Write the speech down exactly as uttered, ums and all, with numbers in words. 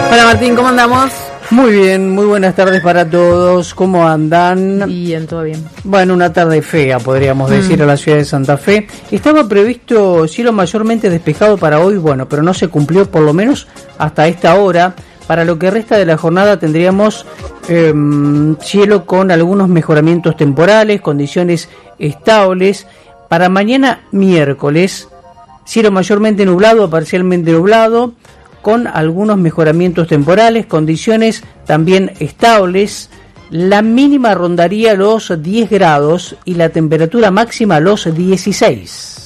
Hola Martín, ¿cómo andamos? Muy bien, muy buenas tardes para todos. ¿Cómo andan? Bien, todo bien. Bueno, una tarde fea, podríamos decir, mm. a la ciudad de Santa Fe. Estaba previsto cielo mayormente despejado para hoy, bueno, pero no se cumplió por lo menos hasta esta hora. Para lo que resta de la jornada tendríamos eh, cielo con algunos mejoramientos temporales, condiciones estables. Para mañana miércoles, cielo mayormente nublado o parcialmente nublado, con algunos mejoramientos temporales, condiciones también estables. La mínima rondaría los diez grados y la temperatura máxima los dieciséis.